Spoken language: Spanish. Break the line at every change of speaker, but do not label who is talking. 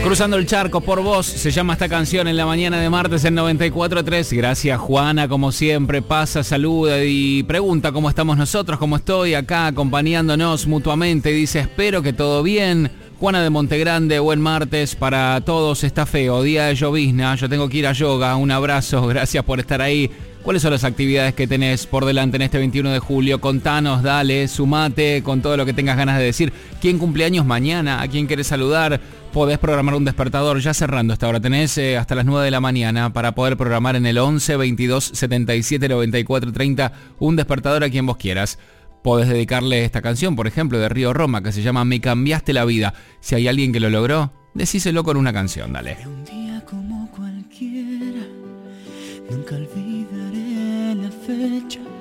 Cruzando el charco por vos, se llama esta canción en la mañana de martes en 94.3. Gracias Juana, como siempre, pasa, saluda y pregunta cómo estamos nosotros, cómo estoy acá acompañándonos mutuamente. Dice, espero que todo bien. Juana de Montegrande, buen martes para todos, está feo, día de llovizna, yo tengo que ir a yoga, un abrazo, gracias por estar ahí. ¿Cuáles son las actividades que tenés por delante en este 21 de julio? Contanos, dale, sumate con todo lo que tengas ganas de decir. ¿Quién cumpleaños mañana? ¿A quién querés saludar? Podés programar un despertador, ya cerrando esta hora. Tenés hasta las 9 de la mañana para poder programar en el 11 22 77 94 30 un despertador a quien vos quieras. Podés dedicarle esta canción, por ejemplo, de Río Roma, que se llama Me cambiaste la vida. Si hay alguien que lo logró, decíselo con una canción, dale.
Era un día como cualquiera, nunca olvidaré la fecha